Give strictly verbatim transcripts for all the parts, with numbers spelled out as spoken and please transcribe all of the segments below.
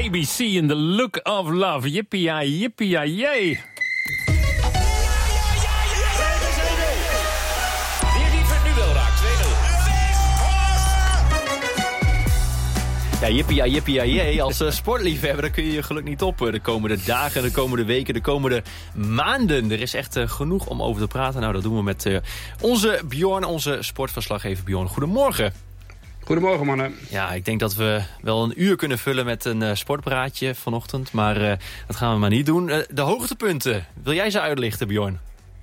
A B C in The Look of Love. Yippie, yippie, jee. Ja, jippie, ja, jippie, ja, jee. Als uh, sportliefhebber dan kun je je geluk niet op. De komende dagen, de komende weken, de komende maanden. Er is echt uh, genoeg om over te praten. Nou, dat doen we met uh, onze Bjorn, onze sportverslaggever Bjorn. Goedemorgen. Goedemorgen, mannen. Ja, ik denk dat we wel een uur kunnen vullen met een uh, sportpraatje vanochtend. Maar uh, dat gaan we maar niet doen. Uh, de hoogtepunten, wil jij ze uitlichten, Bjorn?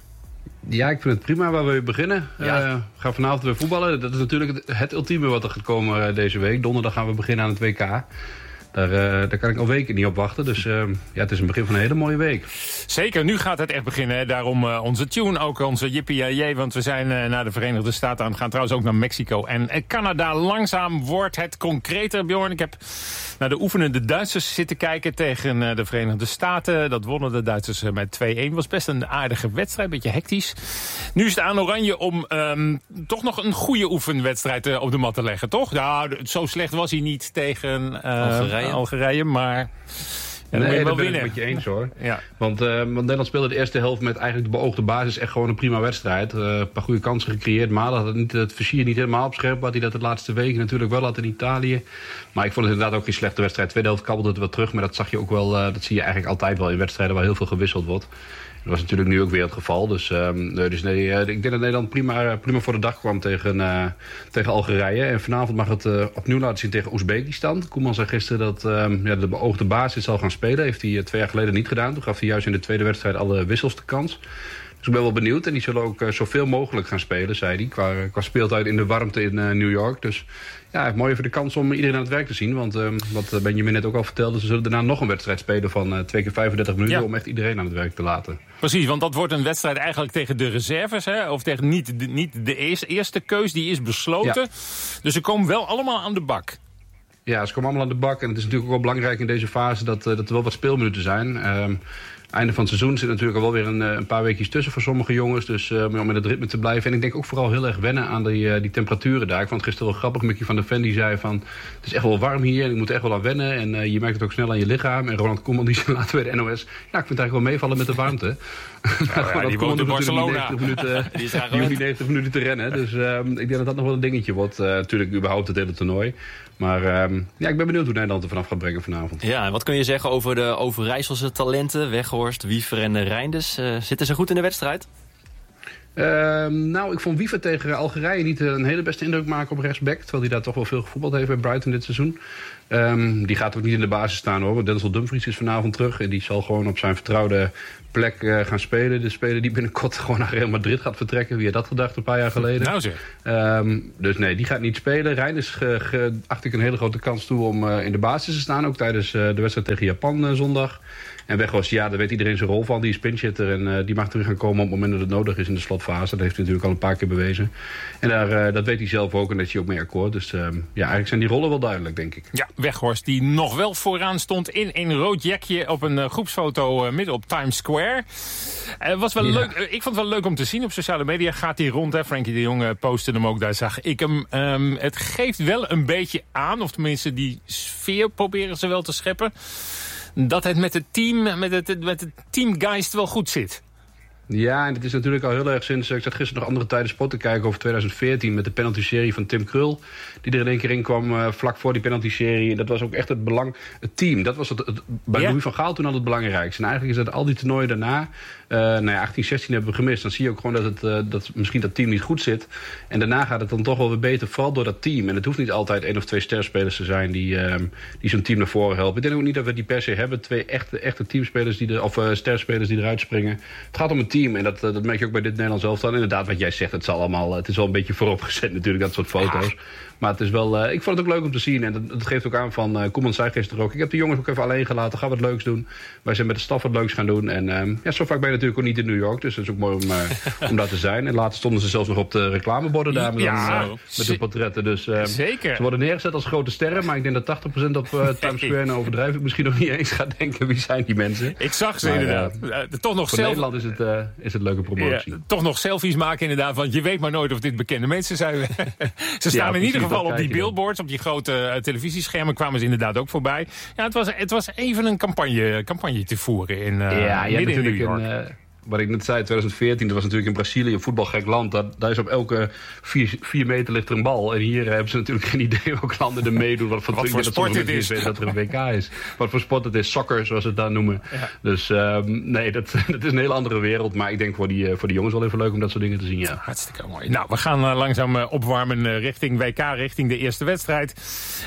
Ja, ik vind het prima waar we beginnen. Ja. Uh, we gaan vanavond weer voetballen. Dat is natuurlijk het, het ultieme wat er gaat komen uh, deze week. Donderdag gaan we beginnen aan het W K. Daar, uh, daar kan ik al weken niet op wachten. Dus uh, ja, het is een begin van een hele mooie week. Zeker, nu gaat het echt beginnen. Hè. Daarom uh, onze tune, ook onze Yippie Jee. Want we zijn uh, naar de Verenigde Staten aan het gaan. Trouwens ook naar Mexico en uh, Canada. Langzaam wordt het concreter, Bjorn. Ik heb naar de oefenende Duitsers zitten kijken tegen uh, de Verenigde Staten. Dat wonnen de Duitsers uh, met twee-een. Was best een aardige wedstrijd, beetje hectisch. Nu is het aan Oranje om um, toch nog een goede oefenwedstrijd uh, op de mat te leggen, toch? Nou, zo slecht was hij niet tegen uh, Algerije. Algerije, maar ja, dan nee, moet je wel ben winnen. ik met je eens, hoor. Ja. Want, uh, want Nederland speelde de eerste helft met eigenlijk de beoogde basis echt gewoon een prima wedstrijd. Uh, een paar goede kansen gecreëerd. Maar had het, niet, het versier niet helemaal op scherp. Wat hij dat de laatste weken natuurlijk wel had in Italië. Maar ik vond het inderdaad ook geen slechte wedstrijd. Tweede helft kabbelde het wel terug. Maar dat zag je ook wel. Uh, dat zie je eigenlijk altijd wel in wedstrijden waar heel veel gewisseld wordt. Dat was natuurlijk nu ook weer het geval. Dus, um, dus nee, uh, ik denk dat Nederland prima, prima voor de dag kwam tegen, uh, tegen Algerije. En vanavond mag het uh, opnieuw laten zien tegen Oezbekistan. Koeman zei gisteren dat um, ja, de beoogde basis zal gaan spelen. Heeft hij uh, twee jaar geleden niet gedaan. Toen gaf hij juist in de tweede wedstrijd alle wissels de kans. Dus ik ben wel benieuwd. En die zullen ook uh, zoveel mogelijk gaan spelen, zei hij. Qua, qua speeltijd in de warmte in uh, New York. Dus ja, mooi even de kans om iedereen aan het werk te zien. Want uh, wat Benjamin net ook al vertelde, ze zullen daarna nog een wedstrijd spelen van uh, twee keer vijfendertig minuten. Ja. Om echt iedereen aan het werk te laten. Precies, want dat wordt een wedstrijd eigenlijk tegen de reserves. Hè? Of tegen niet de, niet de eerste, eerste keus, die is besloten. Ja. Dus ze komen wel allemaal aan de bak. Ja, ze komen allemaal aan de bak. En het is natuurlijk ook wel belangrijk in deze fase dat, uh, dat er wel wat speelminuten zijn. Um, Einde van het seizoen zit natuurlijk al wel weer een, een paar weekjes tussen voor sommige jongens. Dus uh, om met het ritme te blijven. En ik denk ook vooral heel erg wennen aan die, uh, die temperaturen daar. Ik vond het gisteren wel grappig. Mickey van der Ven die zei van, het is echt wel warm hier en ik moet er echt wel aan wennen. En uh, je merkt het ook snel aan je lichaam. En Ronald Koeman die zei later bij de N O S. Ja, ik vind het eigenlijk wel meevallen met de warmte. Ja, ja, die woont in Barcelona. Die minuten, die hoeft niet negentig minuten te rennen. Dus uh, ik denk dat dat nog wel een dingetje wordt. Uh, natuurlijk überhaupt het hele toernooi. Maar um, ja, ik ben benieuwd hoe Nederland er vanaf gaat brengen vanavond. Ja, en wat kun je zeggen over de Overijsselse talenten? Weghorst, Wiever en Reinders. Uh, zitten ze goed in de wedstrijd? Uh, nou, ik vond Wiever tegen Algerije niet een hele beste indruk maken op rechtsback. Terwijl hij daar toch wel veel gevoetbald heeft bij Brighton dit seizoen. Um, die gaat ook niet in de basis staan, hoor. Want Denzel Dumfries is vanavond terug. En die zal gewoon op zijn vertrouwde plek uh, gaan spelen. De speler die binnenkort gewoon naar Real Madrid gaat vertrekken. Wie had dat gedacht een paar jaar geleden? Nou zeg. Um, dus nee, die gaat niet spelen. Reinders uh, acht ik een hele grote kans toe om uh, in de basis te staan. Ook tijdens uh, de wedstrijd tegen Japan uh, zondag. En Weghorst, ja, daar weet iedereen zijn rol van. Die is pinchitter en uh, die mag terug gaan komen op het moment dat het nodig is in de slotfase. Dat heeft hij natuurlijk al een paar keer bewezen. En daar, uh, dat weet hij zelf ook en daar is hij ook mee akkoord. Dus uh, ja, eigenlijk zijn die rollen wel duidelijk, denk ik. Ja, Weghorst die nog wel vooraan stond in een rood jakje op een uh, groepsfoto uh, midden op Times Square. Uh, was wel ja. leuk. Uh, ik vond het wel leuk om te zien. Op sociale media gaat hij rond. Hè. Frenkie de Jong uh, postte hem ook. Daar zag ik hem. Um, het geeft wel een beetje aan, of tenminste die sfeer proberen ze wel te scheppen, dat het met het team, met het, met het teamgeist wel goed zit. Ja, en het is natuurlijk al heel erg sinds... Ik zat gisteren nog andere tijden spot te kijken over twintig veertien... met de penalty-serie van Tim Krul. Die er in één keer in kwam uh, vlak voor die penalty-serie. Dat was ook echt het belang... Het team, dat was het, het bij yeah. Louis van Gaal toen al het belangrijkste. En eigenlijk is dat al die toernooien daarna... Uh, nou ja, achttien, zestien hebben we gemist. Dan zie je ook gewoon dat, het, uh, dat misschien dat team niet goed zit. En daarna gaat het dan toch wel weer beter, vooral door dat team. En het hoeft niet altijd één of twee sterspelers te zijn... die, uh, die zo'n team naar voren helpen. Ik denk ook niet dat we die per se hebben. Twee echte, echte teamspelers die er, of uh, sterspelers die eruit springen. Het gaat om het team. En dat, uh, dat merk je ook bij dit Nederlands elftal. Inderdaad, wat jij zegt, het, zal allemaal, het is wel een beetje vooropgezet natuurlijk, dat soort foto's. Ja. Maar het is wel, uh, ik vond het ook leuk om te zien. En dat, dat geeft ook aan van, uh, Koeman zei gisteren ook... ik heb de jongens ook even alleen gelaten, ga wat leuks doen. Wij zijn met de staf wat leuks gaan doen. En um, ja, zo vaak ben je natuurlijk ook niet in New York. Dus het is ook mooi om, uh, om daar te zijn. En later stonden ze zelfs nog op de reclameborden daar met, ja, dan, uh, met de portretten. Dus uh, zeker. Ze worden neergezet als grote sterren. Maar ik denk dat tachtig procent op uh, Times Square, en overdrijf ik misschien nog niet eens gaat denken... wie zijn die mensen. Ik zag ze maar, inderdaad. Uh, toch nog voor zelf... Nederland is het, uh, is het leuke promotie. Ja, toch nog selfies maken inderdaad. Want je weet maar nooit of dit bekende mensen zijn. Ze staan ja, in ieder geval op die billboards, op die grote uh, televisieschermen kwamen ze inderdaad ook voorbij. Ja, het was, het was even een campagne, campagne te voeren in, uh, ja, ja, midden in New York. Een, uh, wat ik net zei, twintig veertien, dat was natuurlijk in Brazilië een voetbalgek land. Dat, daar is op elke vier, vier meter ligt er een bal. En hier uh, hebben ze natuurlijk geen idee welke landen er meedoen. Wat voor, wat voor sport het is. Dat er een W K is. Wat voor sport het is. Soccer, zoals ze het daar noemen. Ja. Dus um, nee, dat, dat is een hele andere wereld. Maar ik denk voor die, uh, voor die jongens wel even leuk om dat soort dingen te zien. Ja. Hartstikke mooi. Nou, we gaan uh, langzaam uh, opwarmen uh, richting W K, richting de eerste wedstrijd.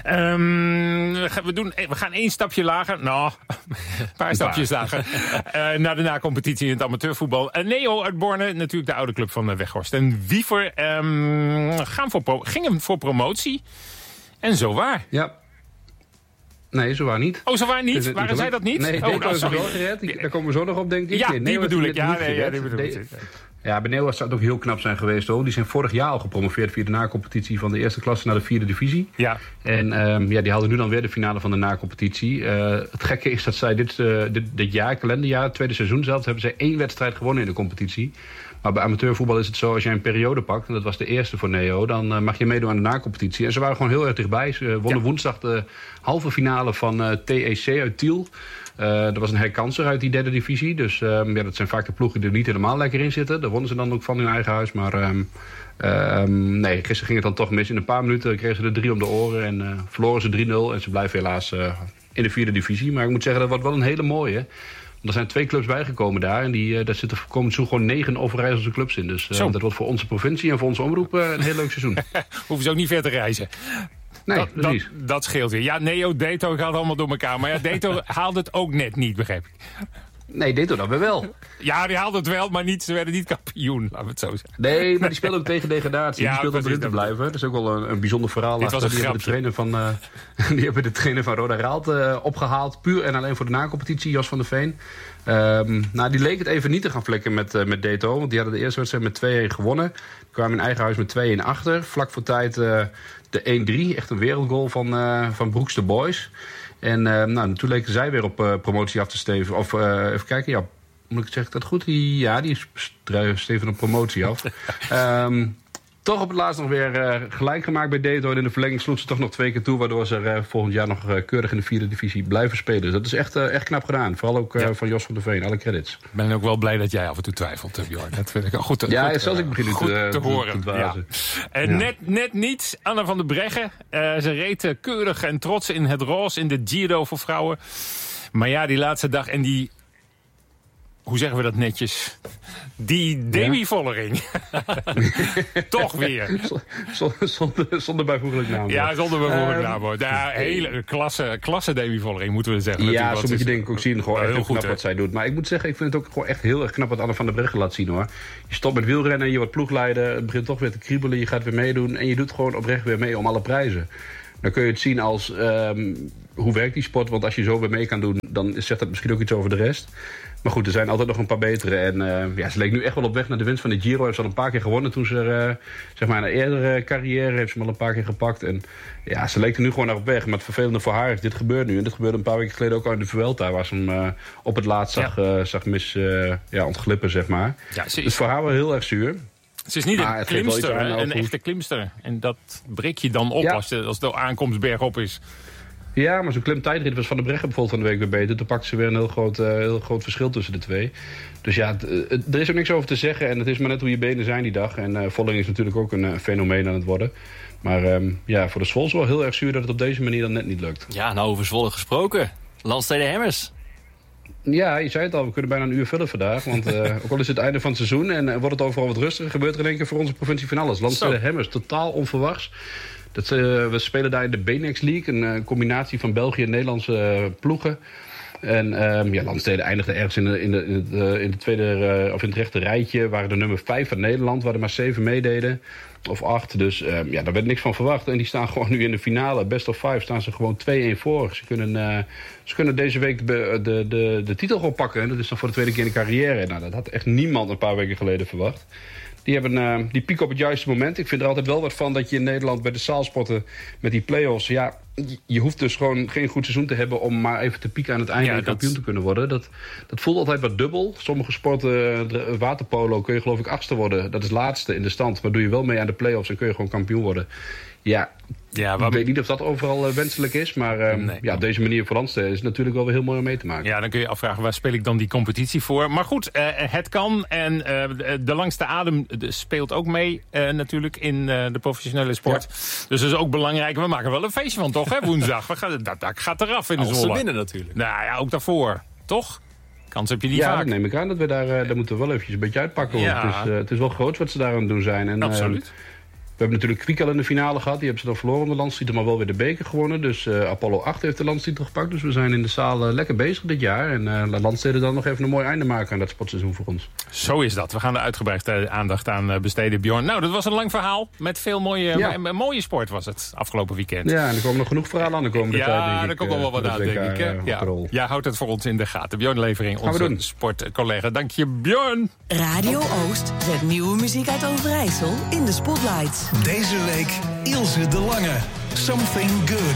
Um, we, doen, we gaan één stapje lager. Nou, een paar stapjes lager. Uh, naar de nacompetitie in het amateurvoetbal. Uh, Neo uit Borne, natuurlijk de oude club van uh, Weghorst. En Wiever um, gaan voor pro- gingen voor promotie. En zo waar. Ja. Nee, zo waar niet. Oh, zo waar niet? Waren zij dat niet? Nee, oh, nou, sorry. Wel gered. Daar komen we zo nog op, denk ik. Ja, nee, die bedoel ik. Ja, nee, ja, die bedoel ik. Ja, bij Nederland zou het ook heel knap zijn geweest, hoor. Die zijn vorig jaar al gepromoveerd via de nacompetitie van de eerste klasse naar de vierde divisie. Ja. En um, ja, die haalden nu dan weer de finale van de nacompetitie. Uh, het gekke is dat zij dit, uh, dit, dit jaar, kalenderjaar, het tweede seizoen zelf, hebben zij één wedstrijd gewonnen in de competitie. Maar bij amateurvoetbal is het zo, als jij een periode pakt, en dat was de eerste voor Neo, dan uh, mag je meedoen aan de nacompetitie. En ze waren gewoon heel erg dichtbij. Ze wonnen ja. woensdag de halve finale van uh, T E C uit Tiel. Uh, dat was een herkanser uit die derde divisie. Dus um, ja, dat zijn vaak de ploegen die er niet helemaal lekker in zitten. Daar wonnen ze dan ook van hun eigen huis. Maar um, um, nee, gisteren ging het dan toch mis. In een paar minuten kregen ze er drie om de oren en uh, verloren ze drie nul. En ze blijven helaas uh, in de vierde divisie. Maar ik moet zeggen, dat wordt wel een hele mooie. Er zijn twee clubs bijgekomen daar. En die, uh, daar zitten komend seizoen gewoon negen Overijsselse clubs in. Dus uh, dat wordt voor onze provincie en voor onze omroep uh, een heel leuk seizoen. Hoeven ze ook niet ver te reizen. Nee, dat, precies. Dat, dat scheelt weer. Ja, Neo, Deto gaat allemaal door elkaar. Maar ja, Deto haalde het ook net niet, begreep ik. Nee, Deto dan weer wel. Ja, die haalde het wel, maar niet, ze werden niet kampioen, laten we het zo zeggen. Nee, maar die speelde ook tegen degradatie. Ja, die speelde om erin te blijven. Dat is ook wel een, een bijzonder verhaal. Dit was een die, hebben de trainer van, uh, die hebben de trainer van Roda Raalt uh, opgehaald. Puur en alleen voor de nacompetitie, Jos van der Veen. Um, nou, die leek het even niet te gaan vlekken met, uh, met Deto. Want die hadden de eerste wedstrijd met twee-een gewonnen. Die kwamen in eigen huis met twee-een achter. Vlak voor tijd uh, de één drie. Echt een wereldgoal van, uh, van Broeks de Boys. En uh, nou, toen leken zij weer op uh, promotie af te steven. Of uh, even kijken, ja, moet ik zeggen dat goed? Ja, die steven op promotie af. um, toch op het laatst nog weer uh, gelijk gemaakt bij Deto. En in de verlenging sloeg ze toch nog twee keer toe. Waardoor ze uh, volgend jaar nog uh, keurig in de vierde divisie blijven spelen. Dus dat is echt, uh, echt knap gedaan. Vooral ook uh, ja. van Jos van der Veen. Alle credits. Ik ben ook wel blij dat jij af en toe twijfelt, Bjorn. Dat vind ik ook goed te, ja, goed, zelfs uh, ik begin goed te, te horen. Te ja. En ja. net, net niet Anna van der Breggen. Uh, ze reed uh, keurig en trots in het roze in de Giro voor vrouwen. Maar ja, die laatste dag en die... Hoe zeggen we dat netjes? Die Demi Vollering. Toch weer. Zonder, zonder, zonder bijvoeglijk naam. Ja, zonder bijvoeglijk naam. Uh, ja, hele klasse, klasse Demi Vollering, moeten we zeggen. Ja, zo moet je denk ik ook zien. Gewoon heel, echt heel goed, knap wat zij doet. Maar ik moet zeggen, ik vind het ook gewoon echt heel erg knap wat Anne van der Breggen laat zien, hoor. Je stopt met wielrennen, je wordt ploegleider. Het begint toch weer te kriebelen, je gaat weer meedoen. En je doet gewoon oprecht weer mee om alle prijzen. Dan kun je het zien als, um, hoe werkt die sport? Want als je zo weer mee kan doen, dan zegt dat misschien ook iets over de rest. Maar goed, er zijn altijd nog een paar betere. En uh, ja, ze leek nu echt wel op weg naar de winst van de Giro. Heeft ze al een paar keer gewonnen toen ze, uh, zeg maar, in haar eerdere carrière heeft ze hem al een paar keer gepakt. En ja, ze leek er nu gewoon naar op weg. Maar het vervelende voor haar is, dit gebeurt nu. En dit gebeurde een paar weken geleden ook al in de Vuelta, waar ze hem uh, op het laatst zag, ja. uh, zag mis uh, ja, ontglippen, zeg maar. Ja, is... Dus voor haar wel heel erg zuur. Ze is niet maar een klimster, een, een echte klimster. En dat breek je dan op ja. als, de, als de aankomst bergop is. Ja, maar zo'n klimtijdrit was Van der Breggen bijvoorbeeld van de week weer beter. Toen pakte ze weer een heel groot, uh, heel groot verschil tussen de twee. Dus ja, t, uh, er is ook niks over te zeggen. En het is maar net hoe je benen zijn die dag. En uh, Vollering is natuurlijk ook een uh, fenomeen aan het worden. Maar um, ja, voor de Zwolle is wel heel erg zuur dat het op deze manier dan net niet lukt. Ja, nou over Zwolle gesproken. Landstede Hemmers. Ja, je zei het al, we kunnen bijna een uur vullen vandaag. Want uh, ook al is het einde van het seizoen en uh, wordt het overal wat rustiger, gebeurt er in één keer voor onze provincie van alles. Landstede Hemmers, totaal onverwachts. Dat, uh, we spelen daar in de B-Next League, een uh, combinatie van België en Nederlandse uh, ploegen. En um, ja, Landstede eindigde ergens in, de, in, de, in, het, uh, in, de tweede, uh, of in het rechte rijtje. Waren de nummer vijf van Nederland, waar er maar zeven meededen. Of acht, dus um, ja, daar werd niks van verwacht. En die staan gewoon nu in de finale, best of five, staan ze gewoon twee-een voor. Ze kunnen, uh, ze kunnen deze week de, de, de, de titel gewoon pakken. En dat is dan voor de tweede keer in de carrière. Nou, dat had echt niemand een paar weken geleden verwacht. Die hebben uh, die piek op het juiste moment. Ik vind er altijd wel wat van dat je in Nederland bij de zaalsporten met die play-offs... ja, je hoeft dus gewoon geen goed seizoen te hebben om maar even te pieken aan het einde ja, en kampioen dat... te kunnen worden. Dat, dat voelt altijd wat dubbel. Sommige sporten, waterpolo, kun je geloof ik achtste worden. Dat is laatste in de stand. Maar doe je wel mee aan de play-offs en kun je gewoon kampioen worden. Ja, ja wat... ik weet niet of dat overal uh, wenselijk is. Maar uh, nee, ja, op deze manier voor Landsteden is het natuurlijk wel weer heel mooi om mee te maken. Ja, dan kun je afvragen, waar speel ik dan die competitie voor? Maar goed, uh, het kan. En uh, de langste adem speelt ook mee uh, natuurlijk in uh, de professionele sport. Ja. Dus dat is ook belangrijk. We maken wel een feestje van, toch, hè, woensdag? We gaan, dat, dat gaat eraf in de Zwolle. Als ze winnen natuurlijk. Nou ja, ook daarvoor. Toch? Kans heb je niet ja, vaak. Ja, dat neem ik aan. Dat we daar, uh, daar moeten we wel eventjes een beetje uitpakken. Ja. Het, is, uh, het is wel groot wat ze daar aan het doen zijn. En, absoluut. Uh, we hebben natuurlijk Kwiek al in de finale gehad. Die hebben ze dan verloren om de landstitel, maar wel weer de beker gewonnen. Dus uh, Apollo acht heeft de landstitel gepakt. Dus we zijn in de zaal uh, lekker bezig dit jaar. En uh, laat Landsteden dan nog even een mooi einde maken aan dat sportseizoen voor ons. Zo is dat. We gaan er uitgebreid uh, aandacht aan uh, besteden, Bjorn. Nou, dat was een lang verhaal. Met veel mooie, ja. m- mooie sport was het afgelopen weekend. Ja, en er komen nog genoeg verhalen aan de komende ja, tijd, denk ik. Ja, er komt wel wat aan, denk ik. Hè? Ja. Jij houdt het voor ons in de gaten. Bjorn Levering, onze sportcollega. Dank je, Bjorn. Radio Oost zet nieuwe muziek uit Overijssel in de spotlights. Deze week Ilse de Lange, Something Good.